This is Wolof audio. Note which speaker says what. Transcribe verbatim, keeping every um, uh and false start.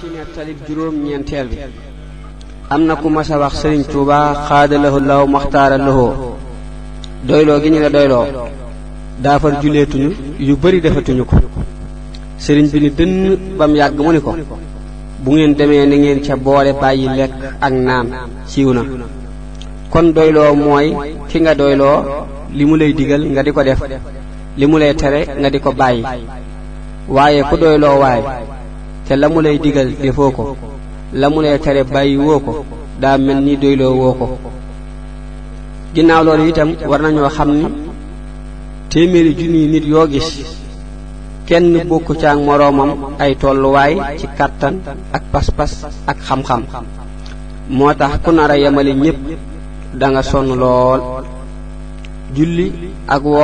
Speaker 1: ci nettalib juróom ñeenteel bi am na ku mas a wax sëriñ Tuuba xaadalahu law maxtaara lahoo doyloo gi ñu la doyloo daafar juleetuñu yu bari defatuñu ko sëriñ bi ni dënn bam yàgg mu ni ko bu ngeen demee ni ngeen ca boole bàyyi lekk ak naan siiw na kon doyloo mooy ki nga doyloo li mu lay digal nga di ko def li mu lay tere nga di ko bàyyi waaye ku doyloo waay te la mu lay digal defoo ko la mu lay tere bàyyi woo ko daa mel ni doyloo woo ko ginnaaw loolu itam war nañoo xam ni téeméeri junniy nit yoo gis kenn bokku ca ak moroomam ay tolluwaay ci kàttan ak pas-pas ak xam-xam moo tax ku nar a yemale ñépp da nga sonn lool julli ak